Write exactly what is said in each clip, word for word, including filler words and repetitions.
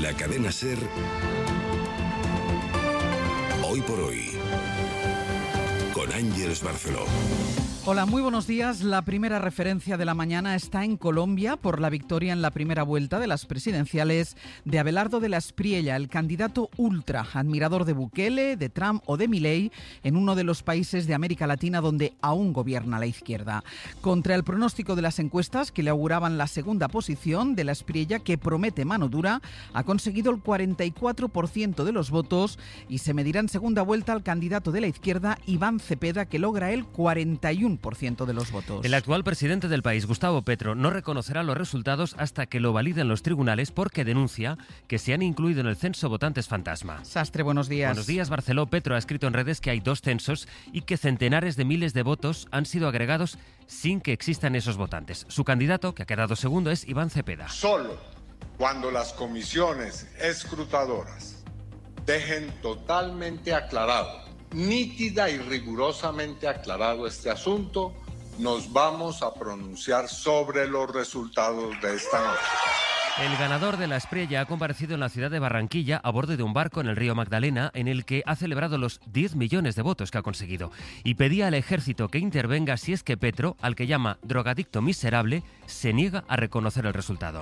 la cadena SER, Hoy por Hoy, con Ángeles Barceló. Hola, muy buenos días. La primera referencia de la mañana está en Colombia por la victoria en la primera vuelta de las presidenciales de Abelardo de la Espriella, el candidato ultra, admirador de Bukele, de Trump o de Milei, en uno de los países de América Latina donde aún gobierna la izquierda. Contra el pronóstico de las encuestas que le auguraban la segunda posición, de la Espriella, que promete mano dura, ha conseguido el cuarenta y cuatro por ciento de los votos y se medirá en segunda vuelta al candidato de la izquierda, Iván Cepeda, que logra el cuarenta y uno por ciento de los votos. El actual presidente del país, Gustavo Petro, no reconocerá los resultados hasta que lo validen los tribunales porque denuncia que se han incluido en el censo votantes fantasma. Sastre, buenos días. Buenos días, Barceló. Petro ha escrito en redes que hay dos censos y que centenares de miles de votos han sido agregados sin que existan esos votantes. Su candidato, que ha quedado segundo, es Iván Cepeda. Solo cuando las comisiones escrutadoras dejen totalmente aclarado, nítida y rigurosamente aclarado este asunto, nos vamos a pronunciar sobre los resultados de esta noche. El ganador de la Espriella ha comparecido en la ciudad de Barranquilla a bordo de un barco en el río Magdalena, en el que ha celebrado los diez millones de votos que ha conseguido, y pedía al ejército que intervenga si es que Petro, al que llama drogadicto miserable, se niega a reconocer el resultado.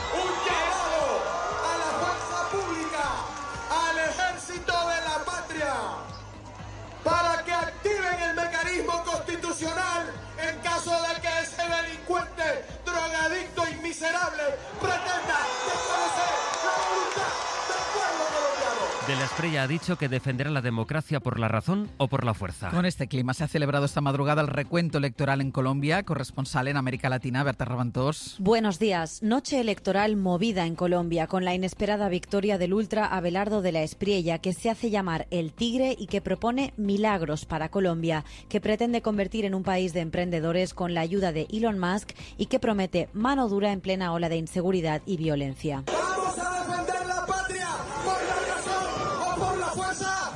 Para que activen el mecanismo constitucional en caso de que ese delincuente, drogadicto y miserable pretenda desconocer la voluntad del pueblo colombiano. De la Espriella ha dicho que defenderá la democracia por la razón o por la fuerza. Con este clima se ha celebrado esta madrugada el recuento electoral en Colombia. Corresponsal en América Latina, Berta Ravantós. Buenos días. Noche electoral movida en Colombia con la inesperada victoria del ultra Abelardo de la Espriella, que se hace llamar el Tigre y que propone milagros para Colombia, que pretende convertir en un país de emprendedores con la ayuda de Elon Musk y que promete mano dura en plena ola de inseguridad y violencia. ¡Vamos a defender la patria por la razón o por la fuerza!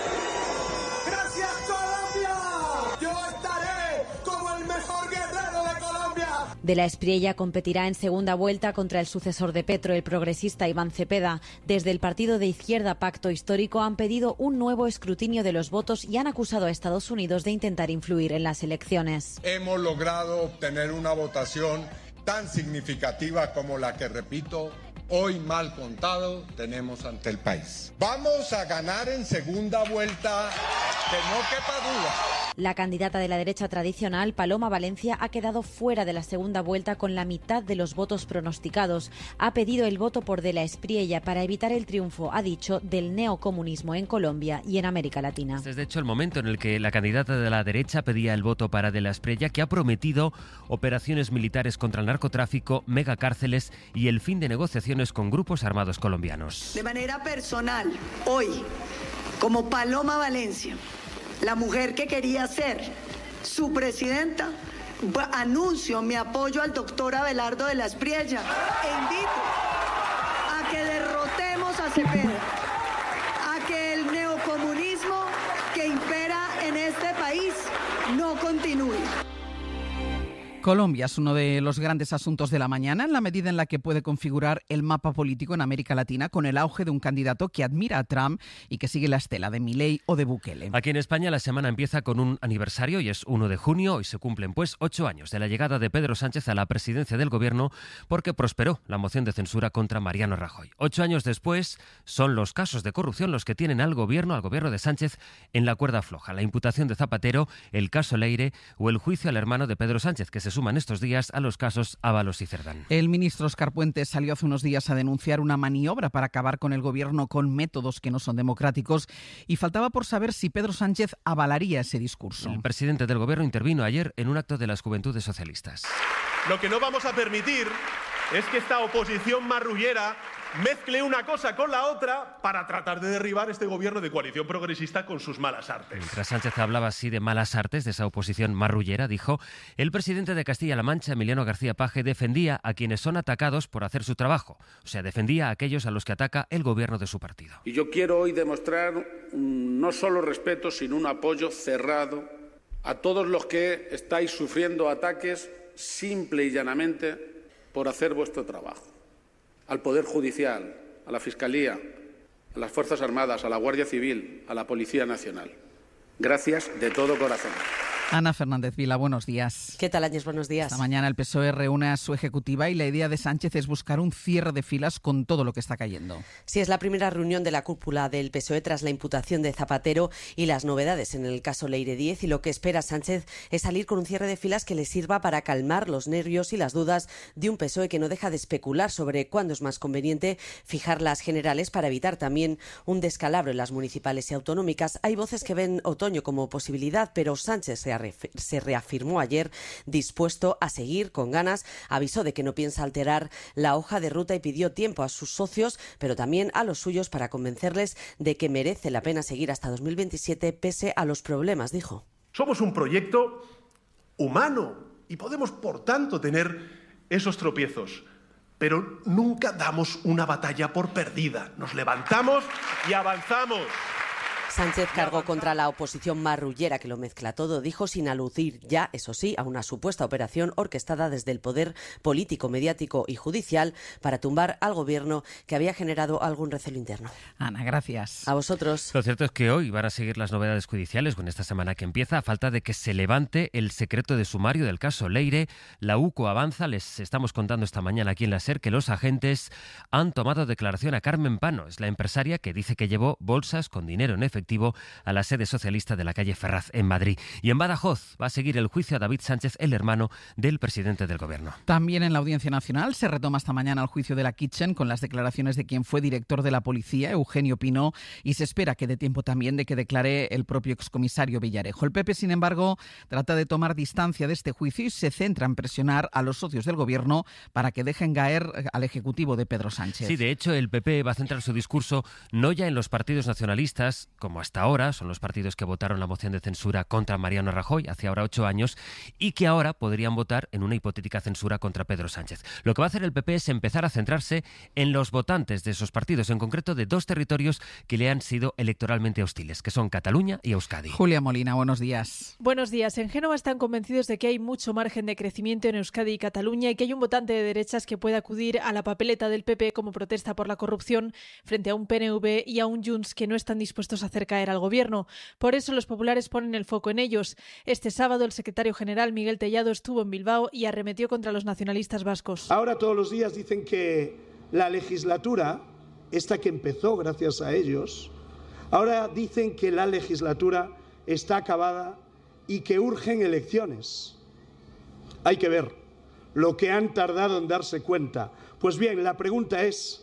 ¡Gracias, Colombia! Yo estaré como el mejor guerrero de Colombia. De la Espriella competirá en segunda vuelta contra el sucesor de Petro, el progresista Iván Cepeda. Desde el partido de izquierda Pacto Histórico han pedido un nuevo escrutinio de los votos y han acusado a Estados Unidos de intentar influir en las elecciones. Hemos logrado obtener una votación tan significativa como la que, repito, hoy mal contado tenemos ante el país. Vamos a ganar en segunda vuelta, que no quepa duda. La candidata de la derecha tradicional, Paloma Valencia, ha quedado fuera de la segunda vuelta con la mitad de los votos pronosticados. Ha pedido el voto por De la Espriella para evitar el triunfo, ha dicho, del neocomunismo en Colombia y en América Latina. Este es de hecho el momento en el que la candidata de la derecha pedía el voto para De la Espriella, que ha prometido operaciones militares contra el narcotráfico, megacárceles y el fin de negociaciones con grupos armados colombianos. De manera personal, hoy, como Paloma Valencia, la mujer que quería ser su presidenta, anuncio mi apoyo al doctor Abelardo de la Espriella e invito a que derrotemos a Cepeda, a que el neocomunismo que impera en este país no continúe. Colombia es uno de los grandes asuntos de la mañana en la medida en la que puede configurar el mapa político en América Latina con el auge de un candidato que admira a Trump y que sigue la estela de Milei o de Bukele. Aquí en España la semana empieza con un aniversario y es uno de junio y se cumplen pues ocho años de la llegada de Pedro Sánchez a la presidencia del gobierno porque prosperó la moción de censura contra Mariano Rajoy. Ocho años después son los casos de corrupción los que tienen al gobierno, al gobierno de Sánchez en la cuerda floja. La imputación de Zapatero, el caso Leire o el juicio al hermano de Pedro Sánchez que se suman estos días a los casos Ábalos y Cerdán. El ministro Óscar Puente salió hace unos días a denunciar una maniobra para acabar con el gobierno con métodos que no son democráticos y faltaba por saber si Pedro Sánchez avalaría ese discurso. El presidente del gobierno intervino ayer en un acto de las Juventudes Socialistas. Lo que no vamos a permitir es que esta oposición marrullera mezcle una cosa con la otra para tratar de derribar este gobierno de coalición progresista con sus malas artes. Mientras Sánchez hablaba así de malas artes, de esa oposición marrullera, dijo, el presidente de Castilla-La Mancha, Emiliano García Paje, defendía a quienes son atacados por hacer su trabajo. O sea, defendía a aquellos a los que ataca el gobierno de su partido. Y yo quiero hoy demostrar un, no solo respeto, sino un apoyo cerrado a todos los que estáis sufriendo ataques simple y llanamente por hacer vuestro trabajo. Al Poder Judicial, a la Fiscalía, a las Fuerzas Armadas, a la Guardia Civil, a la Policía Nacional. Gracias de todo corazón. Ana Fernández Vila, buenos días. ¿Qué tal, Áñez? Buenos días. Esta mañana el P S O E reúne a su ejecutiva y la idea de Sánchez es buscar un cierre de filas con todo lo que está cayendo. Sí, es la primera reunión de la cúpula del P S O E tras la imputación de Zapatero y las novedades en el caso Leire Díez, y lo que espera Sánchez es salir con un cierre de filas que le sirva para calmar los nervios y las dudas de un P S O E que no deja de especular sobre cuándo es más conveniente fijar las generales para evitar también un descalabro en las municipales y autonómicas. Hay voces que ven otoño como posibilidad, pero Sánchez se se reafirmó ayer dispuesto a seguir con ganas, avisó de que no piensa alterar la hoja de ruta y pidió tiempo a sus socios, pero también a los suyos, para convencerles de que merece la pena seguir hasta dos mil veintisiete pese a los problemas, dijo. Somos un proyecto humano y podemos, por tanto, tener esos tropiezos, pero nunca damos una batalla por perdida. Nos levantamos y avanzamos. Sánchez cargó contra la oposición marrullera que lo mezcla todo, dijo, sin aludir ya, eso sí, a una supuesta operación orquestada desde el poder político, mediático y judicial para tumbar al gobierno que había generado algún recelo interno. Ana, gracias. A vosotros. Lo cierto es que hoy van a seguir las novedades judiciales con esta semana que empieza, a falta de que se levante el secreto de sumario del caso Leire. La UCO avanza, les estamos contando esta mañana aquí en la SER que los agentes han tomado declaración a Carmen Pano, es la empresaria que dice que llevó bolsas con dinero en efectivo a la sede socialista de la calle Ferraz en Madrid. Y en Badajoz va a seguir el juicio a David Sánchez, el hermano del presidente del gobierno. También en la Audiencia Nacional se retoma esta mañana el juicio de la Kitchen con las declaraciones de quien fue director de la policía, Eugenio Pino, y se espera que dé tiempo también de que declare el propio excomisario Villarejo. El P P, sin embargo, trata de tomar distancia de este juicio y se centra en presionar a los socios del gobierno para que dejen caer al ejecutivo de Pedro Sánchez. Sí, de hecho, el P P va a centrar su discurso no ya en los partidos nacionalistas, como hasta ahora, son los partidos que votaron la moción de censura contra Mariano Rajoy hace ahora ocho años y que ahora podrían votar en una hipotética censura contra Pedro Sánchez. Lo que va a hacer el P P es empezar a centrarse en los votantes de esos partidos, en concreto de dos territorios que le han sido electoralmente hostiles, que son Cataluña y Euskadi. Julia Molina, buenos días. Buenos días. En Génova están convencidos de que hay mucho margen de crecimiento en Euskadi y Cataluña y que hay un votante de derechas que puede acudir a la papeleta del P P como protesta por la corrupción frente a un P N V y a un Junts que no están dispuestos a hacer caer al gobierno. Por eso los populares ponen el foco en ellos. Este sábado el secretario general Miguel Tellado estuvo en Bilbao y arremetió contra los nacionalistas vascos. Ahora todos los días dicen que la legislatura, esta que empezó gracias a ellos, ahora dicen que la legislatura está acabada y que urgen elecciones. Hay que ver lo que han tardado en darse cuenta. Pues bien, la pregunta es: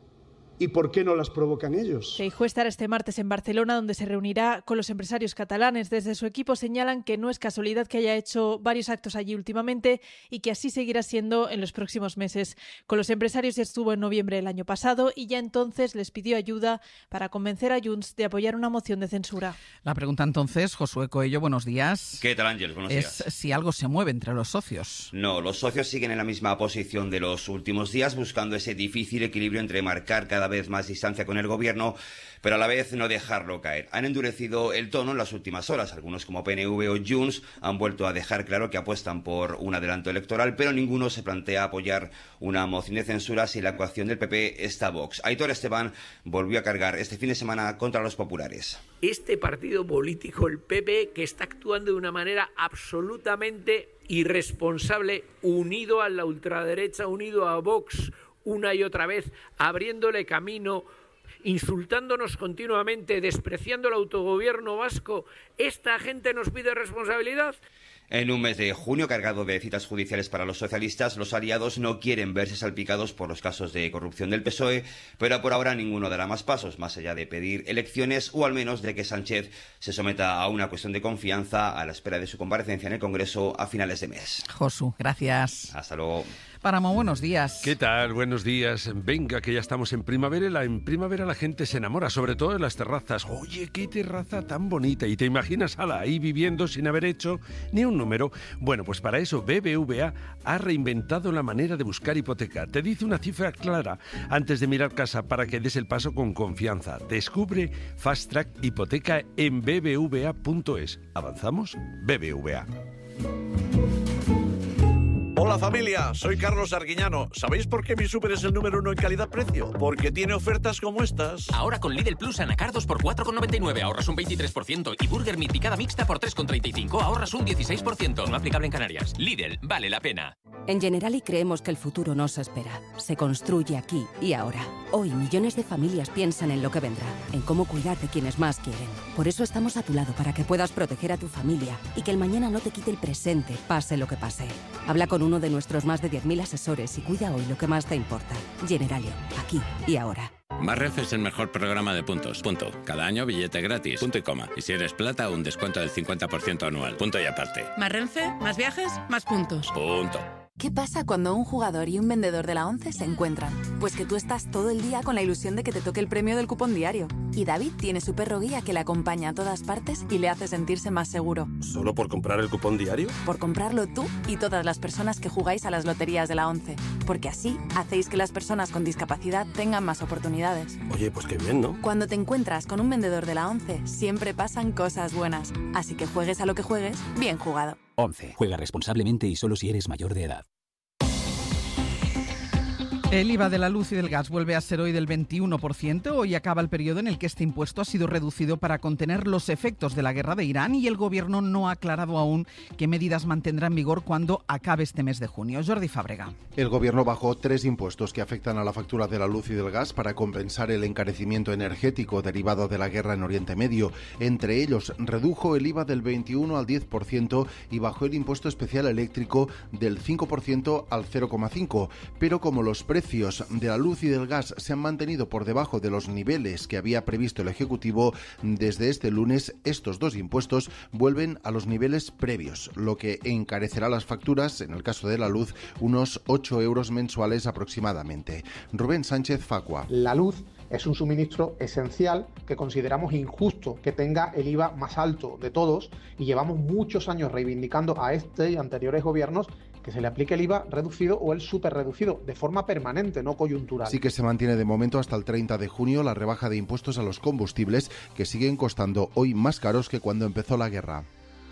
¿y por qué no las provocan ellos? Feijóo estará este martes en Barcelona, donde se reunirá con los empresarios catalanes. Desde su equipo señalan que no es casualidad que haya hecho varios actos allí últimamente y que así seguirá siendo en los próximos meses. Con los empresarios estuvo en noviembre del año pasado y ya entonces les pidió ayuda para convencer a Junts de apoyar una moción de censura. La pregunta entonces, Josué Coello, buenos días. ¿Qué tal, Ángeles? Buenos días. Es si algo se mueve entre los socios. No, los socios siguen en la misma posición de los últimos días, buscando ese difícil equilibrio entre marcar cada vez más distancia con el gobierno, pero a la vez no dejarlo caer. Han endurecido el tono en las últimas horas. Algunos, como P N V o Junts, han vuelto a dejar claro que apuestan por un adelanto electoral, pero ninguno se plantea apoyar una moción de censura si la actuación del P P está Vox. Aitor Esteban volvió a cargar este fin de semana contra los populares. Este partido político, el P P, que está actuando de una manera absolutamente irresponsable, unido a la ultraderecha, unido a Vox, una y otra vez, abriéndole camino, insultándonos continuamente, despreciando el autogobierno vasco. ¿Esta gente nos pide responsabilidad? En un mes de junio cargado de citas judiciales para los socialistas, los aliados no quieren verse salpicados por los casos de corrupción del P S O E, pero por ahora ninguno dará más pasos, más allá de pedir elecciones o al menos de que Sánchez se someta a una cuestión de confianza a la espera de su comparecencia en el Congreso a finales de mes. Josu, gracias. Hasta luego. Páramo, buenos días. ¿Qué tal? Buenos días. Venga, que ya estamos en primavera. La, en primavera la gente se enamora, sobre todo en las terrazas. Oye, qué terraza tan bonita. Y te imaginas, ala, ahí viviendo sin haber hecho ni un número. Bueno, pues para eso B B V A ha reinventado la manera de buscar hipoteca. Te dice una cifra clara antes de mirar casa para que des el paso con confianza. Descubre Fast Track Hipoteca en b b v a punto es. ¿Avanzamos? B B V A. Hola familia, soy Carlos Arguiñano. ¿Sabéis por qué mi súper es el número uno en calidad-precio? Porque tiene ofertas como estas. Ahora con Lidl Plus anacardos por cuatro con noventa y nueve ahorras un veintitrés por ciento y Burger Meat picada mixta por tres con treinta y cinco ahorras un dieciséis por ciento. No aplicable en Canarias. Lidl, vale la pena. En Generali creemos que el futuro no se espera. Se construye aquí y ahora. Hoy millones de familias piensan en lo que vendrá, en cómo cuidar de quienes más quieren. Por eso estamos a tu lado para que puedas proteger a tu familia y que el mañana no te quite el presente, pase lo que pase. Habla con uno de nuestros más de diez mil asesores y cuida hoy lo que más te importa. Generali, aquí y ahora. Más Renfe es el mejor programa de puntos. Punto. Cada año billete gratis. Punto y coma. Y si eres plata, un descuento del cincuenta por ciento anual. Punto y aparte. Más Renfe, más viajes, más puntos. Punto. ¿Qué pasa cuando un jugador y un vendedor de la ONCE se encuentran? Pues que tú estás todo el día con la ilusión de que te toque el premio del cupón diario. Y David tiene su perro guía que le acompaña a todas partes y le hace sentirse más seguro. ¿Solo por comprar el cupón diario? Por comprarlo tú y todas las personas que jugáis a las loterías de la ONCE. Porque así hacéis que las personas con discapacidad tengan más oportunidades. Oye, pues qué bien, ¿no? Cuando te encuentras con un vendedor de la ONCE, siempre pasan cosas buenas. Así que juegues a lo que juegues, bien jugado. ONCE. Juega responsablemente y solo si eres mayor de edad. El I V A de la luz y del gas vuelve a ser hoy del veintiuno por ciento. Hoy acaba el periodo en el que este impuesto ha sido reducido para contener los efectos de la guerra de Irán y el Gobierno no ha aclarado aún qué medidas mantendrá en vigor cuando acabe este mes de junio. Jordi Fábrega. El Gobierno bajó tres impuestos que afectan a la factura de la luz y del gas para compensar el encarecimiento energético derivado de la guerra en Oriente Medio. Entre ellos, redujo el I V A del veintiuno al diez por ciento y bajó el impuesto especial eléctrico del cinco por ciento al cero coma cinco por ciento. Pero como los precios de la luz y del gas se han mantenido por debajo de los niveles que había previsto el Ejecutivo, desde este lunes estos dos impuestos vuelven a los niveles previos, lo que encarecerá las facturas, en el caso de la luz, unos ocho euros mensuales aproximadamente. Rubén Sánchez Facua. La luz es un suministro esencial que consideramos injusto que tenga el I V A más alto de todos y llevamos muchos años reivindicando a este y anteriores gobiernos que se le aplique el I V A reducido o el superreducido de forma permanente, no coyuntural. Sí que se mantiene de momento hasta el treinta de junio la rebaja de impuestos a los combustibles que siguen costando hoy más caros que cuando empezó la guerra.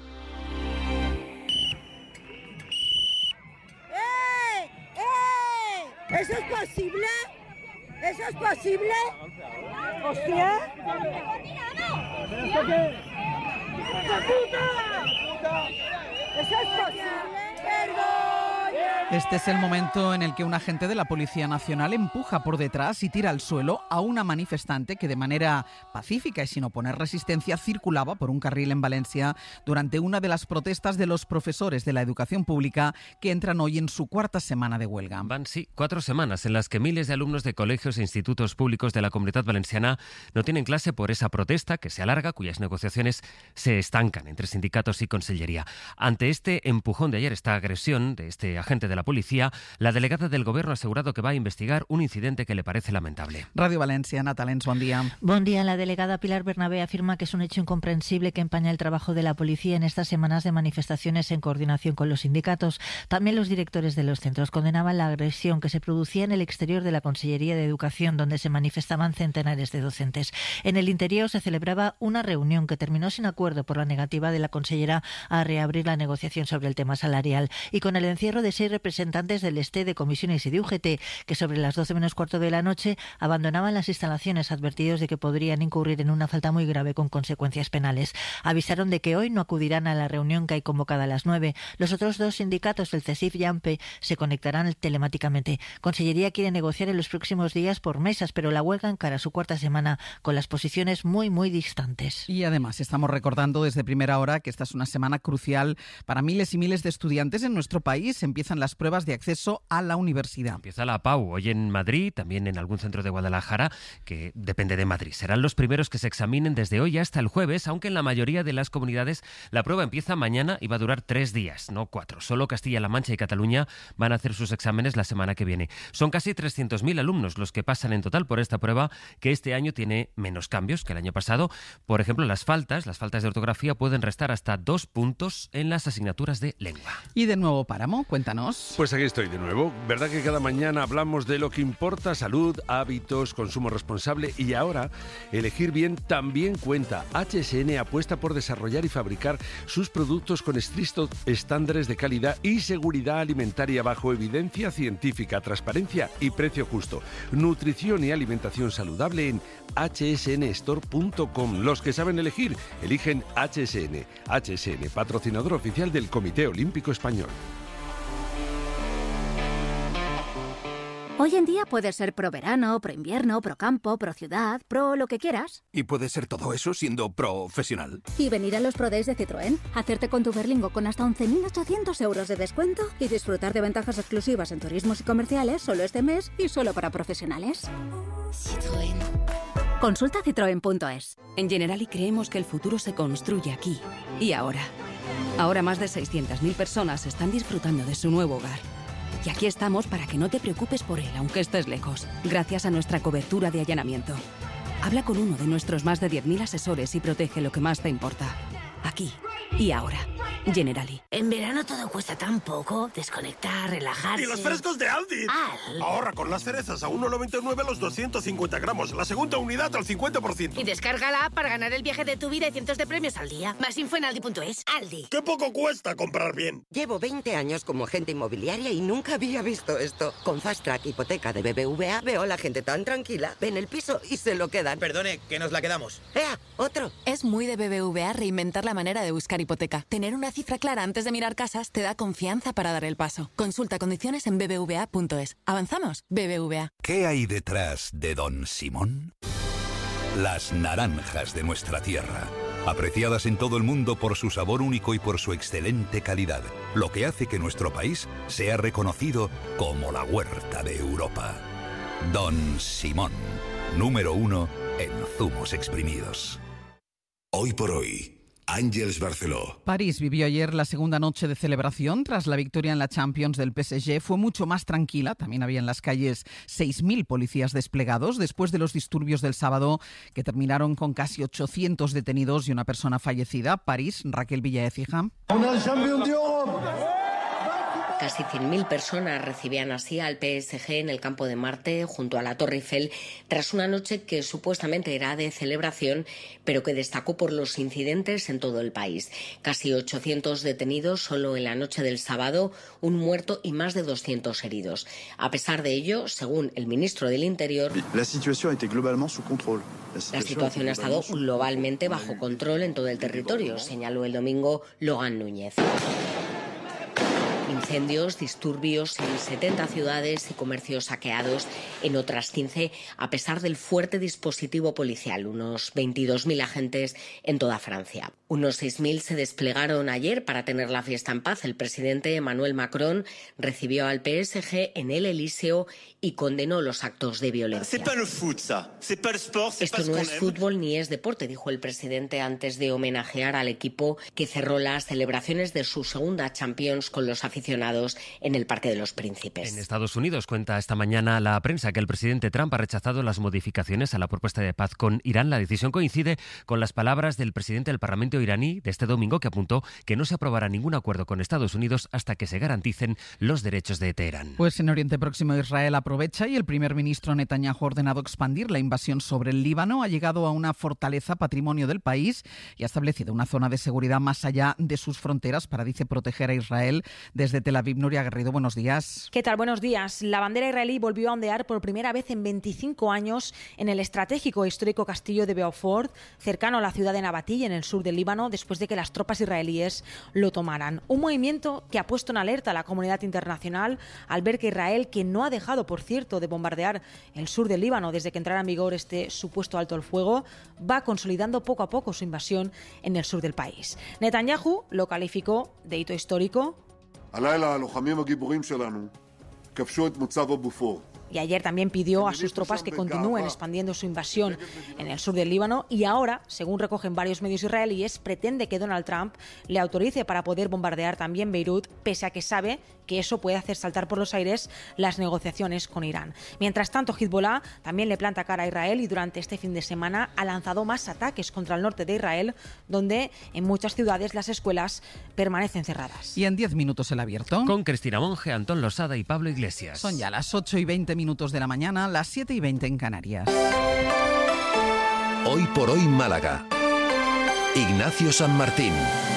¡Eh! ¡Eh! ¿Eso es posible? ¿Eso es posible? ¡Hostia! ¿Eso qué? ¡Puta! ¿Eso es posible? Este es el momento en el que un agente de la Policía Nacional empuja por detrás y tira al suelo a una manifestante que de manera pacífica y sin oponer resistencia circulaba por un carril en Valencia durante una de las protestas de los profesores de la educación pública que entran hoy en su cuarta semana de huelga. Van, sí, cuatro semanas en las que miles de alumnos de colegios e institutos públicos de la Comunidad Valenciana no tienen clase por esa protesta que se alarga, cuyas negociaciones se estancan entre sindicatos y consellería. Ante este empujón de ayer, esta agresión de este agente de la policía, la delegada del Gobierno ha asegurado que va a investigar un incidente que le parece lamentable. Radio Valencia, Natalens, buen día. Buen día. La delegada Pilar Bernabé afirma que es un hecho incomprensible que empaña el trabajo de la policía en estas semanas de manifestaciones en coordinación con los sindicatos. También los directores de los centros condenaban la agresión que se producía en el exterior de la Consellería de Educación, donde se manifestaban centenares de docentes. En el interior se celebraba una reunión que terminó sin acuerdo por la negativa de la consellera a reabrir la negociación sobre el tema salarial y con el encierro de seis representantes del Este, de comisiones y de U G T, que sobre las doce menos cuarto de la noche abandonaban las instalaciones advertidos de que podrían incurrir en una falta muy grave con consecuencias penales. Avisaron de que hoy no acudirán a la reunión que hay convocada a las nueve. Los otros dos sindicatos, el CESIF y AMPE, se conectarán telemáticamente. Consellería quiere negociar en los próximos días por mesas, pero la huelga encara su cuarta semana con las posiciones muy, muy distantes. Y además estamos recordando desde primera hora que esta es una semana crucial para miles y miles de estudiantes en nuestro país. Empiezan las pruebas de acceso a la universidad. Empieza la P A U hoy en Madrid, también en algún centro de Guadalajara, que depende de Madrid. Serán los primeros que se examinen desde hoy hasta el jueves, aunque en la mayoría de las comunidades la prueba empieza mañana y va a durar tres días, no cuatro. Solo Castilla-La Mancha y Cataluña van a hacer sus exámenes la semana que viene. Son casi trescientos mil alumnos los que pasan en total por esta prueba, que este año tiene menos cambios que el año pasado. Por ejemplo, las faltas, las faltas de ortografía pueden restar hasta dos puntos en las asignaturas de lengua. Y de nuevo Páramo, cuéntanos. Buenos. Pues aquí estoy de nuevo. ¿Verdad que cada mañana hablamos de lo que importa? Salud, hábitos, consumo responsable y ahora elegir bien también cuenta. H S N apuesta por desarrollar y fabricar sus productos con estrictos estándares de calidad y seguridad alimentaria bajo evidencia científica, transparencia y precio justo. Nutrición y alimentación saludable en h s n store punto com. Los que saben elegir, eligen H S N. H S N, patrocinador oficial del Comité Olímpico Español. Hoy en día puedes ser pro verano, pro invierno, pro campo, pro ciudad, pro lo que quieras. Y puedes ser todo eso siendo profesional. Y venir a los Pro Days de Citroën, hacerte con tu Berlingo con hasta once mil ochocientos euros de descuento y disfrutar de ventajas exclusivas en turismos y comerciales solo este mes y solo para profesionales. Citroën. Consulta citroen punto es. En Generali creemos que el futuro se construye aquí y ahora. Ahora más de seiscientas mil personas están disfrutando de su nuevo hogar. Y aquí estamos para que no te preocupes por él, aunque estés lejos, gracias a nuestra cobertura de allanamiento. Habla con uno de nuestros más de diez mil asesores y protege lo que más te importa. Aquí y ahora. Generali. En verano todo cuesta tan poco. Desconectar, relajarse. ¡Y los frescos de Aldi! ¡Al! Ahorra con las cerezas a uno noventa y nueve los doscientos cincuenta gramos. La segunda unidad al cincuenta por ciento. Y descarga la app para ganar el viaje de tu vida y cientos de premios al día. Más info en aldi punto es. Aldi. ¡Qué poco cuesta comprar bien! Llevo veinte años como agente inmobiliaria y nunca había visto esto. Con Fast Track Hipoteca de B B V A veo a la gente tan tranquila. Ven el piso y se lo quedan. Perdone, que nos la quedamos. ¡Ea! ¡Otro! Es muy de B B V A reinventar la manera de buscar hipoteca. Tener una cifra clara antes de mirar casas te da confianza para dar el paso. Consulta condiciones en b b v a punto es. ¿Avanzamos? B B V A. ¿Qué hay detrás de Don Simón? Las naranjas de nuestra tierra. Apreciadas en todo el mundo por su sabor único y por su excelente calidad. Lo que hace que nuestro país sea reconocido como la huerta de Europa. Don Simón. Número uno en zumos exprimidos. Hoy por hoy. Àngels Barceló. París vivió ayer la segunda noche de celebración tras la victoria en la Champions del P S G. Fue mucho más tranquila. También había en las calles seis mil policías desplegados después de los disturbios del sábado que terminaron con casi ochocientos detenidos y una persona fallecida. París, Raquel Villaécija. Casi cien mil personas recibían así al P S G en el campo de Marte, junto a la Torre Eiffel, tras una noche que supuestamente era de celebración, pero que destacó por los incidentes en todo el país. Casi ochocientos detenidos solo en la noche del sábado, un muerto y más de doscientos heridos. A pesar de ello, según el ministro del Interior, la situación était globalement sous contrôle. La situación ha estado globalmente bajo control en todo el territorio, señaló el domingo Logan Núñez. Incendios, disturbios en setenta ciudades y comercios saqueados en otras quince, a pesar del fuerte dispositivo policial, unos veintidós mil agentes en toda Francia. Unos seis mil se desplegaron ayer para tener la fiesta en paz. El presidente Emmanuel Macron recibió al P S G en el Elíseo y condenó los actos de violencia. Esto no es fútbol ni es deporte, dijo el presidente antes de homenajear al equipo que cerró las celebraciones de su segunda Champions con los aficionados en el Parque de los Príncipes. En Estados Unidos cuenta esta mañana la prensa que el presidente Trump ha rechazado las modificaciones a la propuesta de paz con Irán. La decisión coincide con las palabras del presidente del Parlamento iraní de este domingo, que apuntó que no se aprobará ningún acuerdo con Estados Unidos hasta que se garanticen los derechos de Teherán. Pues en Oriente Próximo Israel aprovecha y el primer ministro Netanyahu ha ordenado expandir la invasión sobre el Líbano. Ha llegado a una fortaleza patrimonio del país y ha establecido una zona de seguridad más allá de sus fronteras para, dice, proteger a Israel. Desde Tel Aviv, Nuria Garrido, buenos días. ¿Qué tal? Buenos días. La bandera israelí volvió a ondear por primera vez en veinticinco años en el estratégico e histórico castillo de Beaufort, cercano a la ciudad de Nabatí, en el sur del Líbano, después de que las tropas israelíes lo tomaran. Un movimiento que ha puesto en alerta a la comunidad internacional al ver que Israel, que no ha dejado, por cierto, de bombardear el sur del Líbano desde que entrara en vigor este supuesto alto el fuego, va consolidando poco a poco su invasión en el sur del país. Netanyahu lo calificó de hito histórico. הלילה הלוחמים הגיבורים שלנו כבשו את מוצב הבופור. y ayer también pidió a sus tropas que continúen expandiendo su invasión en el sur del Líbano y ahora, según recogen varios medios israelíes, pretende que Donald Trump le autorice para poder bombardear también Beirut, pese a que sabe que eso puede hacer saltar por los aires las negociaciones con Irán. Mientras tanto, Hezbollah también le planta cara a Israel y durante este fin de semana ha lanzado más ataques contra el norte de Israel, donde en muchas ciudades las escuelas permanecen cerradas. Y en diez minutos el abierto. Con Cristina Monge, Antón Losada y Pablo Iglesias. Son ya las ocho y veinte minutos de la mañana, las siete y veinte en Canarias. Hoy por hoy Málaga. Ignacio San Martín.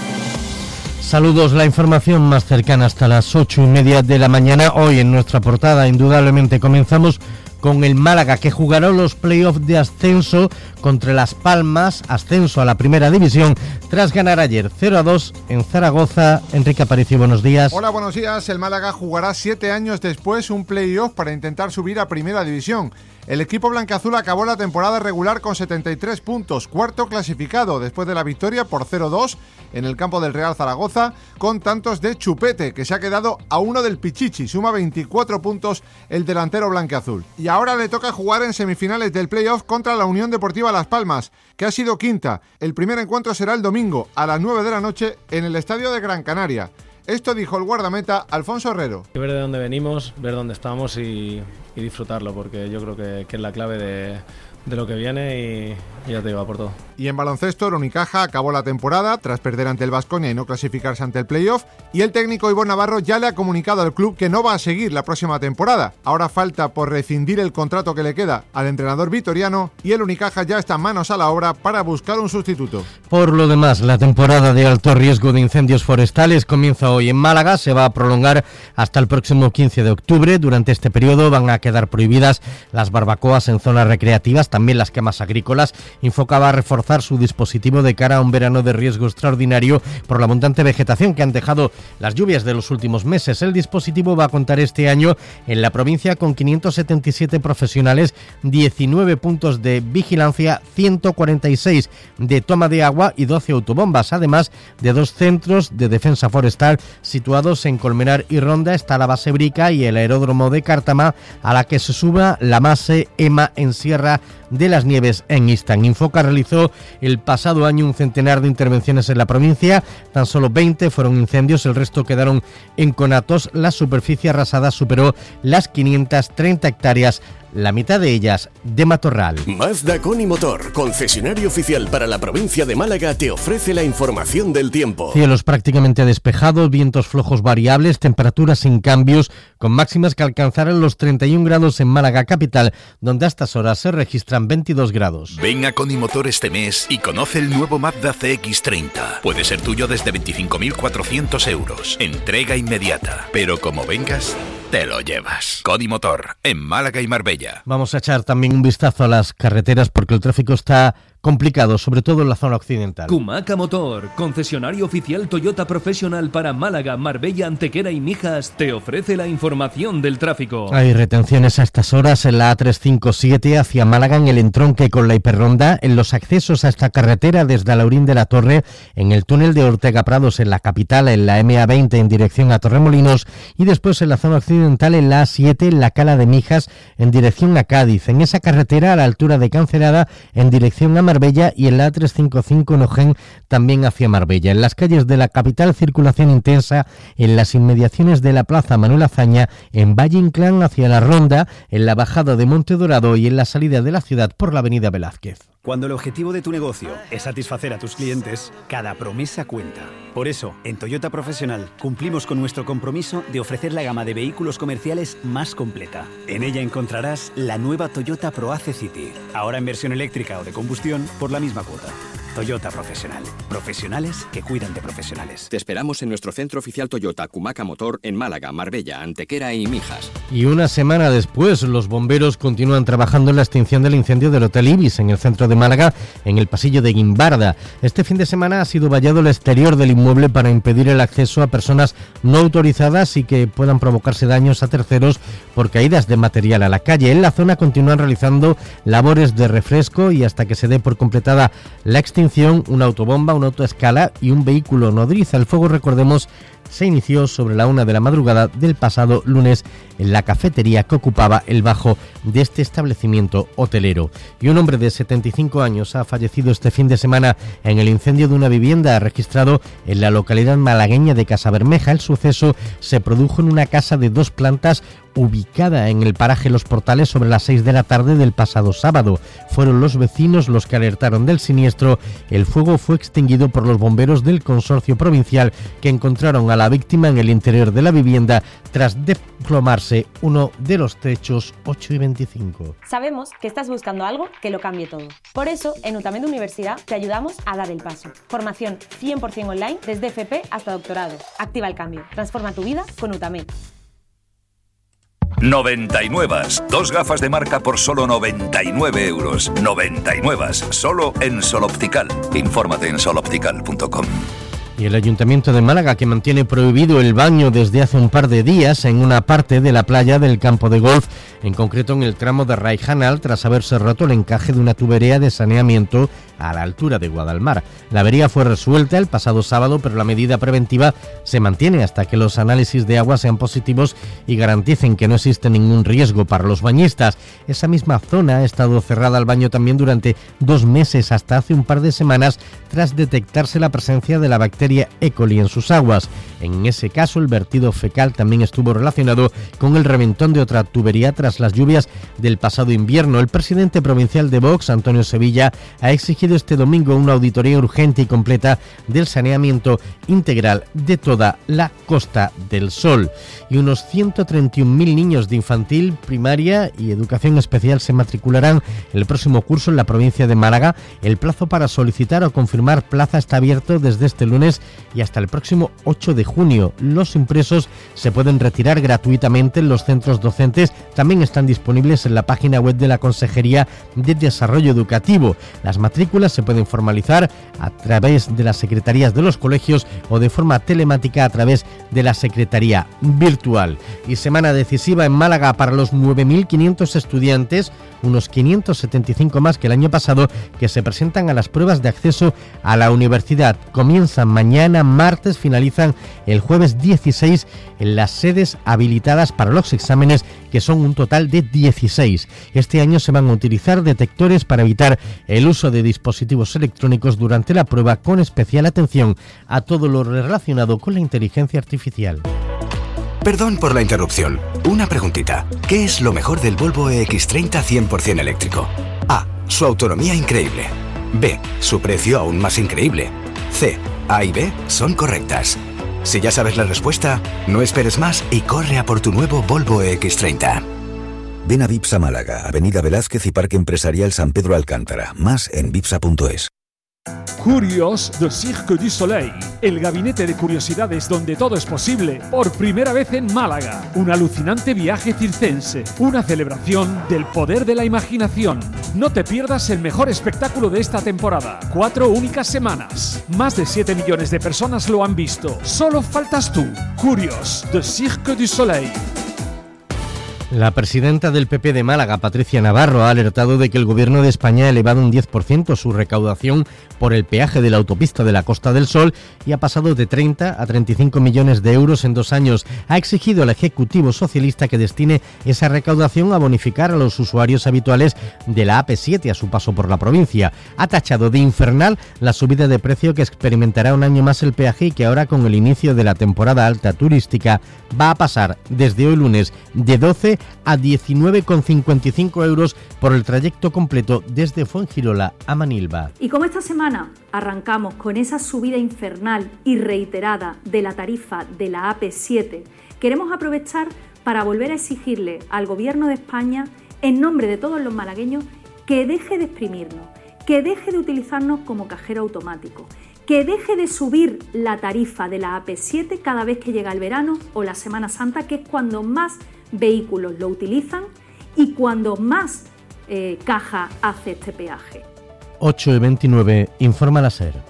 Saludos, la información más cercana hasta las ocho y media de la mañana. Hoy en nuestra portada, indudablemente, comenzamos con el Málaga, que jugará los playoffs de ascenso contra Las Palmas, ascenso a la primera división, tras ganar ayer cero a dos en Zaragoza. Enrique Aparicio, buenos días. Hola, buenos días. El Málaga jugará siete años después un playoff para intentar subir a primera división. El equipo blanquiazul acabó la temporada regular con setenta y tres puntos, cuarto clasificado después de la victoria por cero dos en el campo del Real Zaragoza, con tantos de Chupete, que se ha quedado a uno del Pichichi, suma veinticuatro puntos el delantero blanquiazul. Y ahora le toca jugar en semifinales del playoff contra la Unión Deportiva Las Palmas, que ha sido quinta. El primer encuentro será el domingo a las nueve de la noche en el Estadio de Gran Canaria. Esto dijo el guardameta Alfonso Herrero. Ver de dónde venimos, ver dónde estamos y, y disfrutarlo, porque yo creo que, que es la clave de, de lo que viene y, y ya te digo, a por todo. Y en baloncesto, el Unicaja acabó la temporada tras perder ante el Baskonia y no clasificarse ante el playoff, y el técnico Ivón Navarro ya le ha comunicado al club que no va a seguir la próxima temporada. Ahora falta por rescindir el contrato que le queda al entrenador vitoriano y el Unicaja ya está manos a la obra para buscar un sustituto. Por lo demás, la temporada de alto riesgo de incendios forestales comienza hoy en Málaga, se va a prolongar hasta el próximo quince de octubre. Durante este periodo van a quedar prohibidas las barbacoas en zonas recreativas, también las quemas agrícolas. Infocaba a reforzar su dispositivo de cara a un verano de riesgo extraordinario por la abundante vegetación que han dejado las lluvias de los últimos meses. El dispositivo va a contar este año en la provincia con quinientos setenta y siete profesionales, diecinueve puntos de vigilancia, ciento cuarenta y seis de toma de agua y doce autobombas, además de dos centros de defensa forestal situados en Colmenar y Ronda. Está la base Brica y el aeródromo de Cártama, a la que se suba la base EMA en Sierra de las Nieves en Istán. Infoca realizó el pasado año un centenar de intervenciones en la provincia, tan solo veinte fueron incendios, el resto quedaron en conatos. La superficie arrasada superó las quinientas treinta hectáreas, la mitad de ellas de matorral. Mazda Coni Motor, concesionario oficial para la provincia de Málaga, te ofrece la información del tiempo. Cielos prácticamente despejados, vientos flojos variables, temperaturas sin cambios, con máximas que alcanzarán los treinta y un grados en Málaga capital, donde a estas horas se registran veintidós grados. Ven a Coni Motor este mes y conoce el nuevo Mazda C X treinta. Puede ser tuyo desde veinticinco mil cuatrocientos euros. Entrega inmediata. Pero como vengas, te lo llevas. Coni Motor, en Málaga y Marbella. Vamos a echar también un vistazo a las carreteras porque el tráfico está complicado, sobre todo en la zona occidental. Kumaca Motor, concesionario oficial Toyota Professional para Málaga, Marbella, Antequera y Mijas, te ofrece la información del tráfico. Hay retenciones a estas horas en la A trescientos cincuenta y siete hacia Málaga, en el entronque con la hiperronda, en los accesos a esta carretera desde Alaurín de la Torre, en el túnel de Ortega Prados en la capital, en la M A veinte en dirección a Torremolinos, y después en la zona occidental en la A siete en la Cala de Mijas en dirección a Cádiz. En esa carretera a la altura de Cancelada en dirección a Marbella, y en la A trescientos cincuenta y cinco en Ojén también hacia Marbella. En las calles de la capital, circulación intensa en las inmediaciones de la Plaza Manuel Azaña, en Valle Inclán hacia la Ronda, en la bajada de Monte Dorado y en la salida de la ciudad por la Avenida Velázquez. Cuando el objetivo de tu negocio es satisfacer a tus clientes, cada promesa cuenta. Por eso, en Toyota Professional cumplimos con nuestro compromiso de ofrecer la gama de vehículos comerciales más completa. En ella encontrarás la nueva Toyota ProAce City, ahora en versión eléctrica o de combustión por la misma cuota. Toyota Professional. Profesionales que cuidan de profesionales. Te esperamos en nuestro centro oficial Toyota Kumaca Motor en Málaga, Marbella, Antequera y Mijas. Y una semana después, los bomberos continúan trabajando en la extinción del incendio del Hotel Ibis en el centro de Málaga, en el pasillo de Guimbarda. Este fin de semana ha sido vallado el exterior del inmueble para impedir el acceso a personas no autorizadas y que puedan provocarse daños a terceros por caídas de material a la calle. En la zona continúan realizando labores de refresco y hasta que se dé por completada la extinción extinción, una autobomba, una autoescala y un vehículo nodriza. El fuego, recordemos, se inició sobre la una de la madrugada del pasado lunes en la cafetería que ocupaba el bajo de este establecimiento hotelero. Y un hombre de setenta y cinco años ha fallecido este fin de semana en el incendio de una vivienda registrado en la localidad malagueña de Casabermeja. El suceso se produjo en una casa de dos plantas ubicada en el paraje Los Portales sobre las seis de la tarde del pasado sábado. Fueron los vecinos los que alertaron del siniestro. El fuego fue extinguido por los bomberos del consorcio provincial, que encontraron a la víctima en el interior de la vivienda tras desplomarse uno de los techos. Ocho y veinticinco. Sabemos que estás buscando algo que lo cambie todo. Por eso, en Utamed Universidad te ayudamos a dar el paso. Formación cien por ciento online desde F P hasta doctorado. Activa el cambio. Transforma tu vida con Utamed. noventa y nueve. Dos gafas de marca por solo noventa y nueve euros. noventa y nueve. Solo en Sol Optical. Infórmate en sol optical punto com. Y el Ayuntamiento de Málaga, que mantiene prohibido el baño desde hace un par de días en una parte de la playa del campo de golf, en concreto en el tramo de Raijanal, tras haberse roto el encaje de una tubería de saneamiento a la altura de Guadalmar. La avería fue resuelta el pasado sábado, pero la medida preventiva se mantiene hasta que los análisis de agua sean positivos y garanticen que no existe ningún riesgo para los bañistas. Esa misma zona ha estado cerrada al baño también durante dos meses, hasta hace un par de semanas, tras detectarse la presencia de la bacteria E. coli en sus aguas. En ese caso, el vertido fecal también estuvo relacionado con el reventón de otra tubería tras las lluvias del pasado invierno. El presidente provincial de Vox, Antonio Sevilla, ha exigido este domingo una auditoría urgente y completa del saneamiento integral de toda la Costa del Sol. Y unos ciento treinta y un mil niños de infantil, primaria y educación especial se matricularán el próximo curso en la provincia de Málaga. El plazo para solicitar o confirmar plaza está abierto desde este lunes y hasta el próximo ocho de junio. Los impresos se pueden retirar gratuitamente en los centros docentes. También están disponibles en la página web de la Consejería de Desarrollo Educativo. Las matrículas se pueden formalizar a través de las secretarías de los colegios o de forma telemática a través de la Secretaría Virtual. Y semana decisiva en Málaga para los nueve mil quinientos estudiantes, unos quinientos setenta y cinco más que el año pasado, que se presentan a las pruebas de acceso a la universidad. Comienzan mañana martes, finalizan el jueves dieciséis en las sedes habilitadas para los exámenes, que son un total de dieciséis. Este año se van a utilizar detectores para evitar el uso de dispositivos electrónicos durante la prueba, con especial atención a todo lo relacionado con la inteligencia artificial. Perdón por la interrupción. Una preguntita. ¿Qué es lo mejor del Volvo E X treinta cien por ciento eléctrico? A. Su autonomía increíble. B. Su precio aún más increíble. C. A y B son correctas. Si ya sabes la respuesta, no esperes más y corre a por tu nuevo Volvo E X treinta. Ven a Vipsa Málaga, Avenida Velázquez y Parque Empresarial San Pedro Alcántara. Más en vipsa punto es. Curios de Cirque du Soleil, el gabinete de curiosidades donde todo es posible, por primera vez en Málaga. Un alucinante viaje circense, una celebración del poder de la imaginación. No te pierdas el mejor espectáculo de esta temporada. Cuatro únicas semanas. Más de siete millones de personas lo han visto. Solo faltas tú. Curios de Cirque du Soleil. La presidenta del P P de Málaga, Patricia Navarro, ha alertado de que el Gobierno de España ha elevado un diez por ciento su recaudación por el peaje de la autopista de la Costa del Sol y ha pasado de treinta a treinta y cinco millones de euros en dos años. Ha exigido al Ejecutivo socialista que destine esa recaudación a bonificar a los usuarios habituales de la A P siete a su paso por la provincia. Ha tachado de infernal la subida de precio que experimentará un año más el peaje y que ahora, con el inicio de la temporada alta turística, va a pasar desde hoy lunes de doce a diecinueve con cincuenta y cinco euros por el trayecto completo desde Fuengirola a Manilva. Y como esta semana arrancamos con esa subida infernal y reiterada de la tarifa de la A P siete, queremos aprovechar para volver a exigirle al Gobierno de España, en nombre de todos los malagueños, que deje de exprimirnos, que deje de utilizarnos como cajero automático, que deje de subir la tarifa de la A P siete cada vez que llega el verano o la Semana Santa, que es cuando más vehículos lo utilizan y cuando más eh, caja hace este peaje. ocho y veintinueve, informa la SER.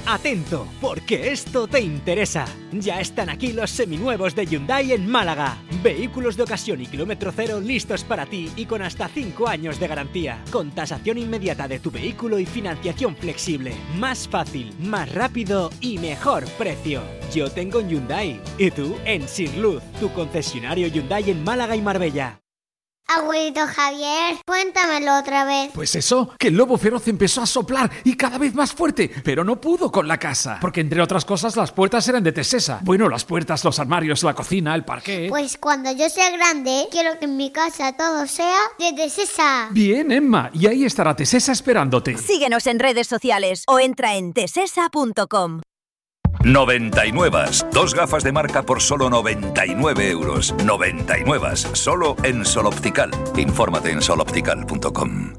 Atento, porque esto te interesa. Ya están aquí los seminuevos de Hyundai en Málaga. Vehículos de ocasión y kilómetro cero listos para ti y con hasta cinco años de garantía. Con tasación inmediata de tu vehículo y financiación flexible. Más fácil, más rápido y mejor precio. Yo tengo un Hyundai. ¿Y tú? En Sirluz, tu concesionario Hyundai en Málaga y Marbella. Abuelito Javier, cuéntamelo otra vez. Pues eso, que el lobo feroz empezó a soplar y cada vez más fuerte, pero no pudo con la casa, porque entre otras cosas las puertas eran de Tesesa. Bueno, las puertas, los armarios, la cocina, el parqué. Pues cuando yo sea grande, quiero que en mi casa todo sea de Tesesa. Bien, Emma, y ahí estará Tesesa esperándote. Síguenos en redes sociales o entra en tesesa punto com. noventa y nueve. Dos gafas de marca por solo noventa y nueve euros. noventa y nueve. Solo en Sol Optical. Infórmate en sol optical punto com.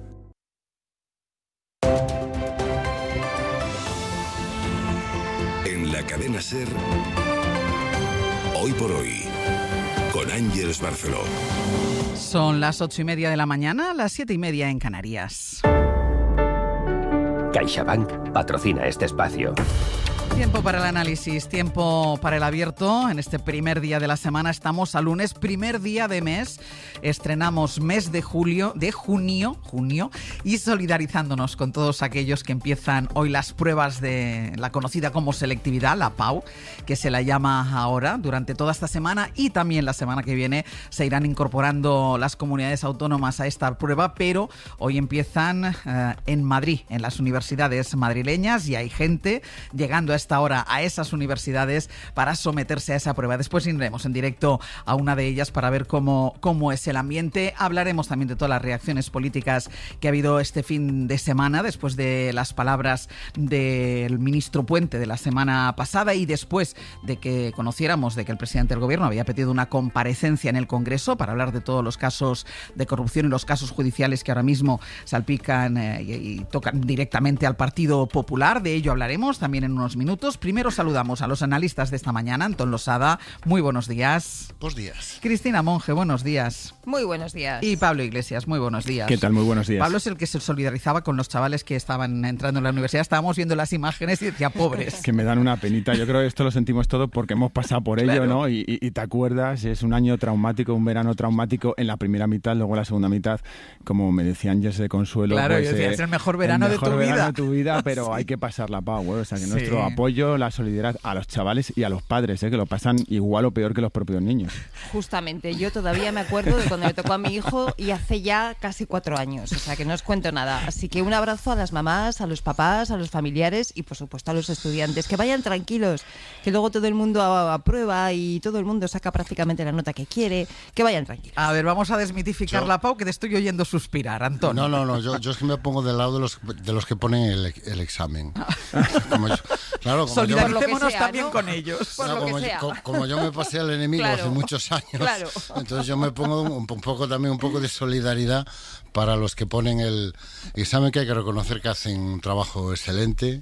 En la cadena SER, Hoy por Hoy, con Ángeles Barceló. Son las ocho y media de la mañana, las siete y media en Canarias. CaixaBank patrocina este espacio. Tiempo para el análisis, tiempo para el abierto. En este primer día de la semana estamos a lunes, primer día de mes. Estrenamos mes de julio, de junio, junio, y solidarizándonos con todos aquellos que empiezan hoy las pruebas de la conocida como selectividad, la P A U, que se la llama ahora. Durante toda esta semana y también la semana que viene se irán incorporando las comunidades autónomas a esta prueba, pero hoy empiezan eh, en Madrid, en las universidades madrileñas, y hay gente llegando a esta hora a esas universidades para someterse a esa prueba. Después iremos en directo a una de ellas para ver cómo, cómo es el ambiente. Hablaremos también de todas las reacciones políticas que ha habido este fin de semana después de las palabras del ministro Puente de la semana pasada y después de que conociéramos de que el presidente del gobierno había pedido una comparecencia en el Congreso para hablar de todos los casos de corrupción y los casos judiciales que ahora mismo salpican eh, y, y tocan directamente al Partido Popular. De ello hablaremos también en unos minutos. Primero saludamos a los analistas de esta mañana. Antón Losada, muy buenos días. Buenos días. Cristina Monge, buenos días. Muy buenos días. Y Pablo Iglesias, muy buenos días. ¿Qué tal? Muy buenos días. Pablo es el que se solidarizaba con los chavales que estaban entrando en la universidad. Estábamos viendo las imágenes y decía, pobres. Que me dan una penita. Yo creo que esto lo sentimos todo porque hemos pasado por ello, claro. ¿no? Y, y, y te acuerdas, es un año traumático, un verano traumático en la primera mitad, luego en la segunda mitad, como me decía Ángeles de Consuelo. Claro, pues, yo decía, eh, es el mejor verano el mejor de tu verano vida. de tu vida, pero sí. Hay que pasar la paz, güey. O sea, que sí. Nuestro apoyo, la solidaridad a los chavales y a los padres, ¿eh? Que lo pasan igual o peor que los propios niños. Justamente, yo todavía me acuerdo de cuando le tocó a mi hijo y hace ya casi cuatro años, o sea que no os cuento nada. Así que un abrazo a las mamás, a los papás, a los familiares y por supuesto a los estudiantes. Que vayan tranquilos, que luego todo el mundo aprueba y todo el mundo saca prácticamente la nota que quiere. Que vayan tranquilos. A ver, vamos a desmitificar yo... la P A U, que te estoy oyendo suspirar, Antón. No, no, no, yo, yo es que me pongo del lado de los, de los que ponen el, el examen. Como yo, claro, como Solidaricémonos sea, también ¿no? con ellos. No, como, yo, como, como yo me pasé al enemigo claro. hace muchos años, claro. Entonces yo me pongo un, un poco también un poco de solidaridad para los que ponen el examen, que hay que reconocer que hacen un trabajo excelente,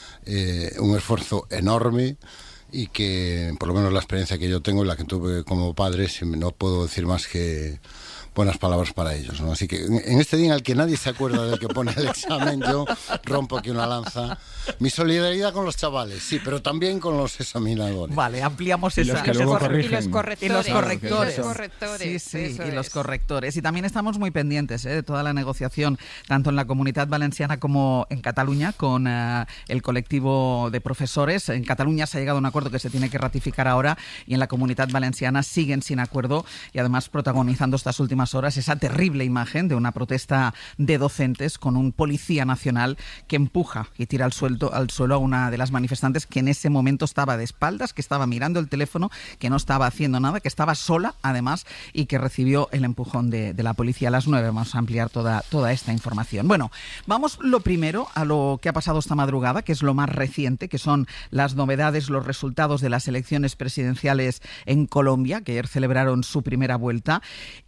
eh, un esfuerzo enorme y que, por lo menos la experiencia que yo tengo y la que tuve como padre, no puedo decir más que buenas palabras para ellos, ¿no? Así que en este día en el que nadie se acuerda del que pone el examen, yo rompo aquí una lanza. Mi solidaridad con los chavales, sí, pero también con los examinadores. Vale, ampliamos esa. Y los que luego corrigen. Y los correctores. Y los correctores. Y los correctores. Sí, sí, eso y es. los correctores. Y también estamos muy pendientes ¿eh? de toda la negociación, tanto en la Comunidad Valenciana como en Cataluña, con uh, el colectivo de profesores. En Cataluña se ha llegado a un acuerdo que se tiene que ratificar ahora y en la Comunidad Valenciana siguen sin acuerdo y además protagonizando estas últimas horas esa terrible imagen de una protesta de docentes con un policía nacional que empuja y tira al suelo, al suelo a una de las manifestantes que en ese momento estaba de espaldas, que estaba mirando el teléfono, que no estaba haciendo nada, que estaba sola además y que recibió el empujón de, de la policía. A las nueve vamos a ampliar toda, toda esta información. Bueno, vamos lo primero a lo que ha pasado esta madrugada, que es lo más reciente, que son las novedades, los resultados de las elecciones presidenciales en Colombia, que ayer celebraron su primera vuelta y que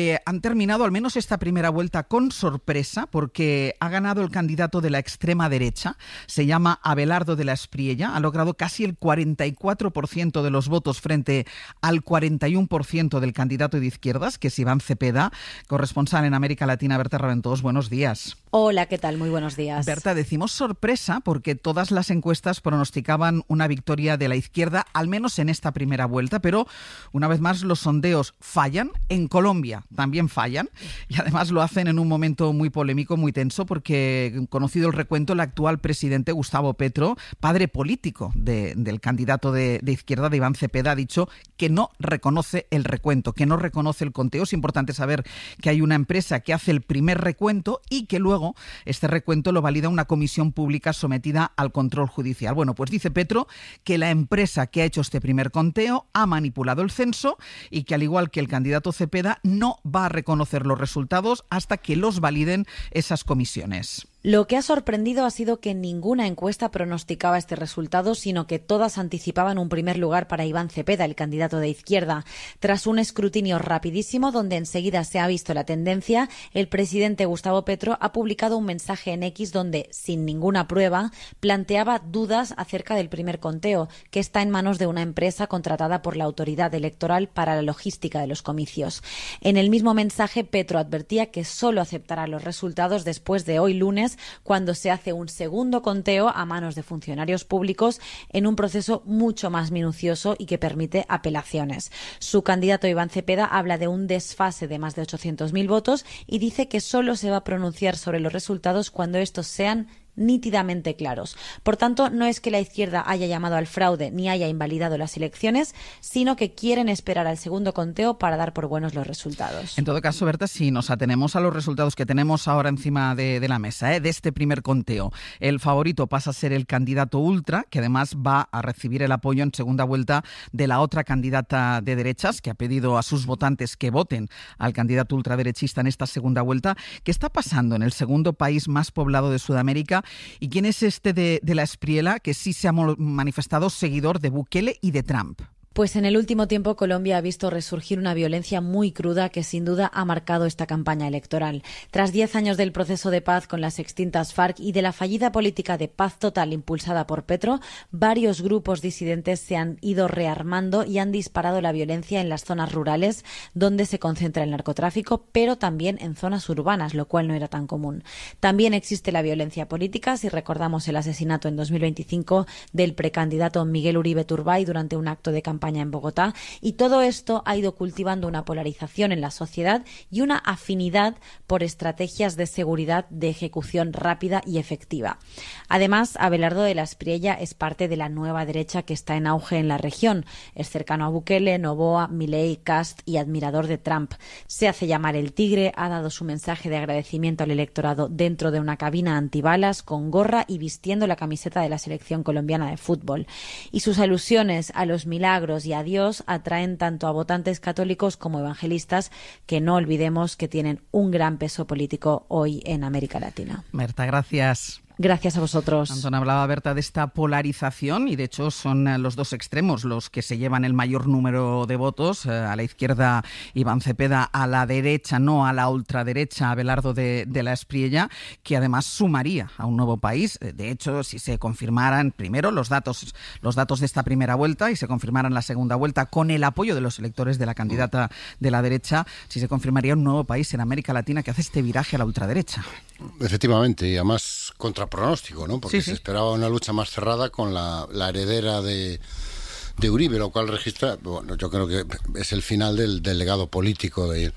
que han terminado al menos esta primera vuelta con sorpresa, porque ha ganado el candidato de la extrema derecha, se llama Abelardo de la Espriella, ha logrado casi el cuarenta y cuatro por ciento de los votos frente al cuarenta y uno por ciento del candidato de izquierdas, que es Iván Cepeda, corresponsal en América Latina. Berta Raventós, buenos días. Hola, ¿qué tal? Muy buenos días. Berta, decimos sorpresa porque todas las encuestas pronosticaban una victoria de la izquierda, al menos en esta primera vuelta, pero una vez más los sondeos fallan. En Colombia también fallan y además lo hacen en un momento muy polémico, muy tenso, porque, conocido el recuento, el actual presidente Gustavo Petro, padre político de, del candidato de, de izquierda, de Iván Cepeda, ha dicho que no reconoce el recuento, que no reconoce el conteo. Es importante saber que hay una empresa que hace el primer recuento y que luego este recuento lo valida una comisión pública sometida al control judicial. Bueno, pues dice Petro que la empresa que ha hecho este primer conteo ha manipulado el censo y que, al igual que el candidato Cepeda, no va a reconocer los resultados hasta que los validen esas comisiones. Lo que ha sorprendido ha sido que ninguna encuesta pronosticaba este resultado, sino que todas anticipaban un primer lugar para Iván Cepeda, el candidato de izquierda. Tras un escrutinio rapidísimo, donde enseguida se ha visto la tendencia, el presidente Gustavo Petro ha publicado un mensaje en X donde, sin ninguna prueba, planteaba dudas acerca del primer conteo, que está en manos de una empresa contratada por la autoridad electoral para la logística de los comicios. En el mismo mensaje, Petro advertía que solo aceptará los resultados después de hoy lunes, cuando se hace un segundo conteo a manos de funcionarios públicos en un proceso mucho más minucioso y que permite apelaciones. Su candidato Iván Cepeda habla de un desfase de más de ochocientos mil votos y dice que solo se va a pronunciar sobre los resultados cuando estos sean nítidamente claros. Por tanto, no es que la izquierda haya llamado al fraude ni haya invalidado las elecciones, sino que quieren esperar al segundo conteo para dar por buenos los resultados. En todo caso, Berta, si nos atenemos a los resultados que tenemos ahora encima de, de la mesa, ¿eh? de este primer conteo, el favorito pasa a ser el candidato ultra, que además va a recibir el apoyo en segunda vuelta de la otra candidata de derechas, que ha pedido a sus votantes que voten al candidato ultraderechista en esta segunda vuelta. ¿Qué está pasando en el segundo país más poblado de Sudamérica? ¿Y quién es este de, de la Espriella, que sí se ha manifestado seguidor de Bukele y de Trump? Pues en el último tiempo Colombia ha visto resurgir una violencia muy cruda que sin duda ha marcado esta campaña electoral. Tras diez años del proceso de paz con las extintas FARC y de la fallida política de paz total impulsada por Petro, varios grupos disidentes se han ido rearmando y han disparado la violencia en las zonas rurales donde se concentra el narcotráfico, pero también en zonas urbanas, lo cual no era tan común. También existe la violencia política, si recordamos el asesinato en dos mil veinticinco del precandidato Miguel Uribe Turbay durante un acto de campaña en Bogotá, y todo esto ha ido cultivando una polarización en la sociedad y una afinidad por estrategias de seguridad de ejecución rápida y efectiva. Además, Abelardo de la Espriella es parte de la nueva derecha que está en auge en la región. Es cercano a Bukele, Noboa, Milei, Kast y admirador de Trump. Se hace llamar el Tigre, ha dado su mensaje de agradecimiento al electorado dentro de una cabina antibalas, con gorra y vistiendo la camiseta de la selección colombiana de fútbol. Y sus alusiones a los milagros y a Dios atraen tanto a votantes católicos como evangelistas, que no olvidemos que tienen un gran peso político hoy en América Latina. Berta, gracias. Gracias a vosotros. Antón, hablaba Berta de esta polarización y de hecho son los dos extremos los que se llevan el mayor número de votos. A la izquierda Iván Cepeda, a la derecha, no a la ultraderecha, Abelardo de, de la Espriella, que además sumaría a un nuevo país. De hecho, si se confirmaran primero los datos, los datos de esta primera vuelta y se confirmaran la segunda vuelta con el apoyo de los electores de la candidata de la derecha, si se confirmaría un nuevo país en América Latina que hace este viraje a la ultraderecha. Efectivamente, y además contra pronóstico, ¿no? Porque sí, sí. se esperaba una lucha más cerrada con la, la heredera de, de Uribe, lo cual registra, bueno, yo creo que es el final del, del legado político de,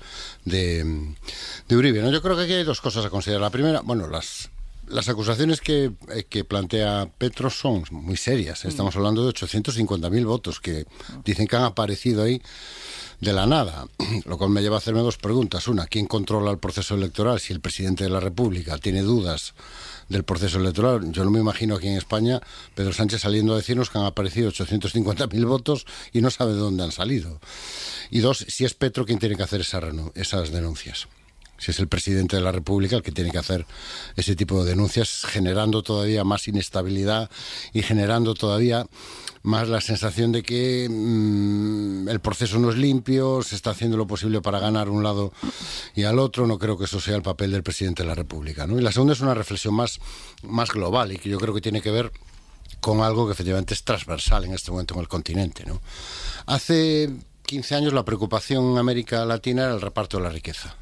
de, de Uribe, ¿no? Yo creo que aquí hay dos cosas a considerar. La primera, bueno, las las acusaciones que, que plantea Petro son muy serias. Estamos hablando de ochocientos cincuenta mil votos que dicen que han aparecido ahí de la nada, lo cual me lleva a hacerme dos preguntas. Una, ¿quién controla el proceso electoral? Si el presidente de la República tiene dudas del proceso electoral, yo no me imagino aquí en España Pedro Sánchez saliendo a decirnos que han aparecido ochocientos cincuenta mil votos y no sabe de dónde han salido. Y dos, si es Petro quien tiene que hacer esa, esas denuncias. Si es el presidente de la República el que tiene que hacer ese tipo de denuncias, generando todavía más inestabilidad y generando todavía más la sensación de que mmm, el proceso no es limpio, se está haciendo lo posible para ganar un lado y al otro. No creo que eso sea el papel del presidente de la República, ¿no? Y la segunda es una reflexión más, más global y que yo creo que tiene que ver con algo que efectivamente es transversal en este momento en el continente, ¿no? Hace quince años la preocupación en América Latina era el reparto de la riqueza.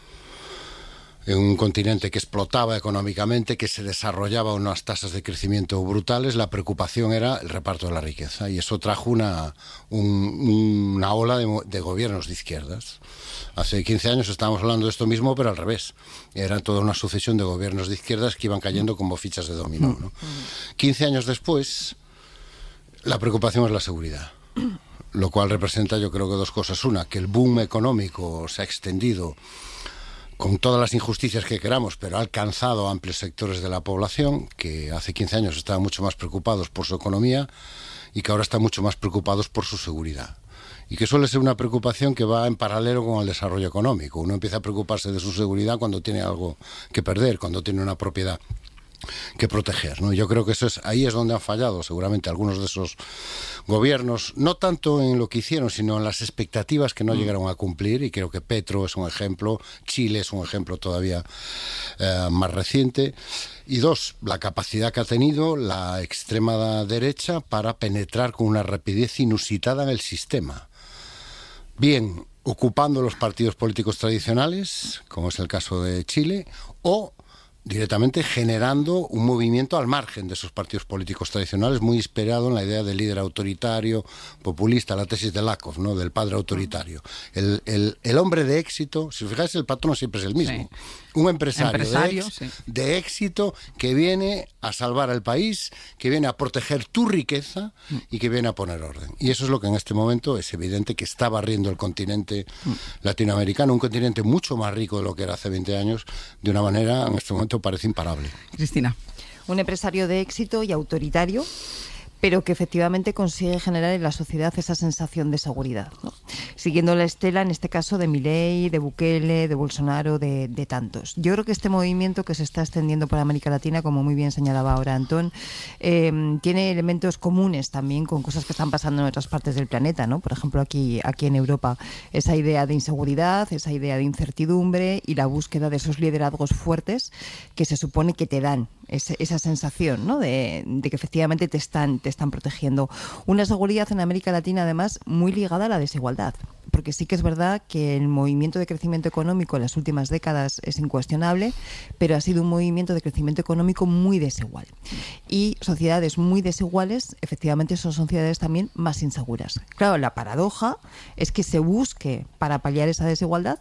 En un continente que explotaba económicamente, que se desarrollaba unas tasas de crecimiento brutales, la preocupación era el reparto de la riqueza. Y eso trajo una, un, una ola de, de gobiernos de izquierdas. Hace quince años estábamos hablando de esto mismo, pero al revés. Era toda una sucesión de gobiernos de izquierdas que iban cayendo como fichas de dominó, ¿no? quince años después, la preocupación es la seguridad. Lo cual representa, yo creo que dos cosas. Una, que el boom económico se ha extendido con todas las injusticias que queramos, pero ha alcanzado amplios sectores de la población que hace quince años estaban mucho más preocupados por su economía y que ahora están mucho más preocupados por su seguridad. Y que suele ser una preocupación que va en paralelo con el desarrollo económico. Uno empieza a preocuparse de su seguridad cuando tiene algo que perder, cuando tiene una propiedad que proteger, ¿no? Yo creo que eso es, ahí es donde han fallado seguramente algunos de esos gobiernos, no tanto en lo que hicieron, sino en las expectativas que no mm. llegaron a cumplir, y creo que Petro es un ejemplo, Chile es un ejemplo todavía eh, más reciente. Y dos, la capacidad que ha tenido la extrema derecha para penetrar con una rapidez inusitada en el sistema. Bien, ocupando los partidos políticos tradicionales, como es el caso de Chile, o directamente generando un movimiento al margen de esos partidos políticos tradicionales, muy inspirado en la idea del líder autoritario, populista, la tesis de Lakoff, ¿no? Del padre autoritario. El, el, el hombre de éxito, si os fijáis, el patrón siempre es el mismo. Sí. Un empresario, empresario de, ex, sí. de éxito que viene a salvar al país, que viene a proteger tu riqueza y que viene a poner orden. Y eso es lo que en este momento es evidente que está barriendo el continente latinoamericano, un continente mucho más rico de lo que era hace veinte años, de una manera en este momento parece imparable. Cristina. Un empresario de éxito y autoritario, pero que efectivamente consigue generar en la sociedad esa sensación de seguridad, ¿no? Siguiendo la estela, en este caso, de Milei, de Bukele, de Bolsonaro, de, de tantos. Yo creo que este movimiento que se está extendiendo por América Latina, como muy bien señalaba ahora Antón, eh, tiene elementos comunes también con cosas que están pasando en otras partes del planeta, ¿no? Por ejemplo, aquí, aquí en Europa, esa idea de inseguridad, esa idea de incertidumbre y la búsqueda de esos liderazgos fuertes que se supone que te dan ese, esa sensación, ¿no? de, de que efectivamente te están, te están protegiendo. Una seguridad en América Latina, además, muy ligada a la desigualdad. Porque sí que es verdad que el movimiento de crecimiento económico en las últimas décadas es incuestionable, pero ha sido un movimiento de crecimiento económico muy desigual. Y sociedades muy desiguales, efectivamente, son sociedades también más inseguras. Claro, la paradoja es que se busque, para paliar esa desigualdad,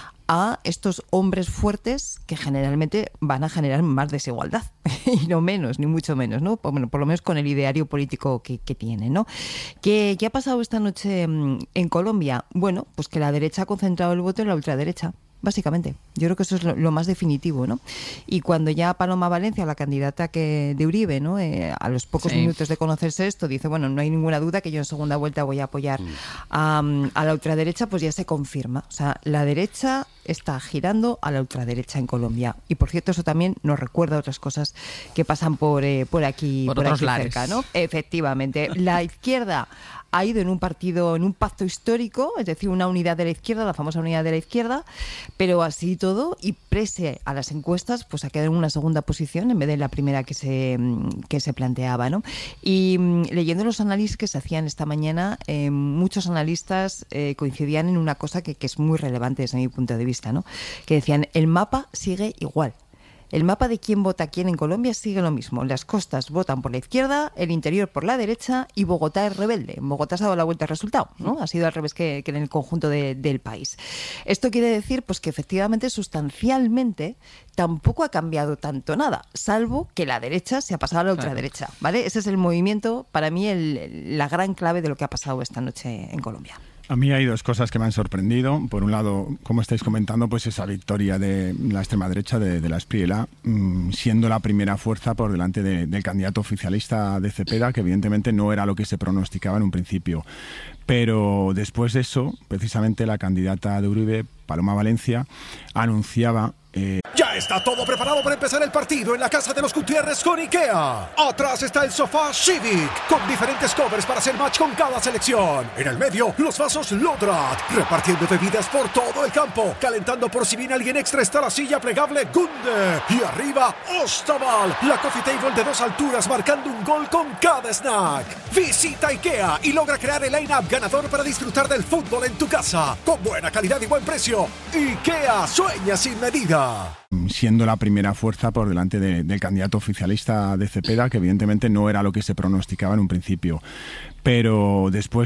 a estos hombres fuertes que generalmente van a generar más desigualdad y no menos, ni mucho menos, ¿no? Por, bueno, por lo menos con el ideario político que, que tienen, ¿no? ¿Qué, ¿Qué ha pasado esta noche en Colombia? Bueno, pues que la derecha ha concentrado el voto en la ultraderecha. Básicamente, yo creo que eso es lo, lo más definitivo, ¿no? Y cuando ya Paloma Valencia, la candidata que de Uribe, ¿no? Eh, a los pocos sí. minutos de conocerse esto, dice, bueno, no hay ninguna duda que yo en segunda vuelta voy a apoyar mm. a, a la ultraderecha, pues ya se confirma. O sea, la derecha está girando a la ultraderecha en Colombia. Y por cierto, eso también nos recuerda otras cosas que pasan por, eh, por aquí, por, por aquí cerca, ¿no? Efectivamente. La izquierda ha ido en un partido, en un pacto histórico, es decir, una unidad de la izquierda, la famosa unidad de la izquierda, pero así todo, y pese a las encuestas, pues ha quedado en una segunda posición en vez de la primera que se, que se planteaba, ¿no? Y leyendo los análisis que se hacían esta mañana, eh, muchos analistas eh, coincidían en una cosa que, que es muy relevante desde mi punto de vista, ¿no? Que decían, el mapa sigue igual. El mapa de quién vota quién en Colombia sigue lo mismo. Las costas votan por la izquierda, el interior por la derecha y Bogotá es rebelde. En Bogotá se ha dado la vuelta al resultado, ¿no? Ha sido al revés que, que en el conjunto de, del país. Esto quiere decir pues que efectivamente, sustancialmente, tampoco ha cambiado tanto nada, salvo que la derecha se ha pasado a la ultraderecha, ¿vale? Ese es el movimiento, para mí, el, la gran clave de lo que ha pasado esta noche en Colombia. A mí hay dos cosas que me han sorprendido. Por un lado, como estáis comentando, pues esa victoria de la extrema derecha de, de la Espriella, mmm, siendo la primera fuerza por delante de, del candidato oficialista de Cepeda, que evidentemente no era lo que se pronosticaba en un principio. Pero después de eso, precisamente la candidata de Uribe, Paloma Valencia, anunciaba... Eh... Ya está todo preparado para empezar el partido en la casa de los Gutiérrez con IKEA. Atrás está el sofá Civic, con diferentes covers para hacer match con cada selección. En el medio, los vasos Lodrat, repartiendo bebidas por todo el campo. Calentando por si viene alguien extra está la silla plegable Gunde. Y arriba, Ostaval, la coffee table de dos alturas marcando un gol con cada snack. Visita IKEA y logra crear el line-up ganador para disfrutar del fútbol en tu casa. Con buena calidad y buen precio. IKEA, sueña sin medida. Siendo la primera fuerza por delante de, del candidato oficialista de Cepeda, que evidentemente no era lo que se pronosticaba en un principio. Pero después